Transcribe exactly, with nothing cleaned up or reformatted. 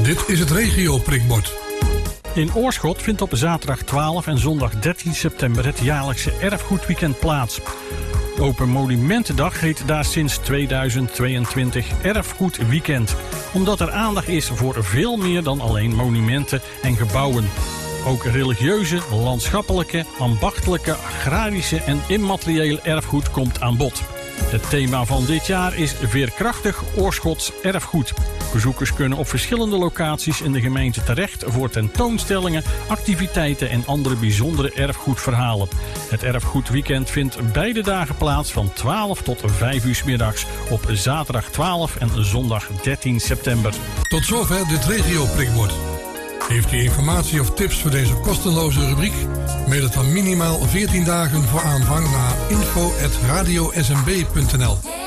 Dit is het regio-prikbord. In Oorschot vindt op zaterdag twaalf en zondag dertien september het jaarlijkse erfgoedweekend plaats. De Open Monumentendag heet daar sinds tweeduizend tweeëntwintig Erfgoedweekend, omdat er aandacht is voor veel meer dan alleen monumenten en gebouwen. Ook religieuze, landschappelijke, ambachtelijke, agrarische en immateriële erfgoed komt aan bod. Het thema van dit jaar is Veerkrachtig Oorschots erfgoed. Bezoekers kunnen op verschillende locaties in de gemeente terecht voor tentoonstellingen, activiteiten en andere bijzondere erfgoedverhalen. Het erfgoedweekend vindt beide dagen plaats van twaalf tot vijf uur 's middags op zaterdag twaalf en zondag dertien september. Tot zover dit regio-prikbord. Heeft u informatie of tips voor deze kostenloze rubriek? Mail het dan minimaal veertien dagen voor aanvang naar info at radio s m b punt n l.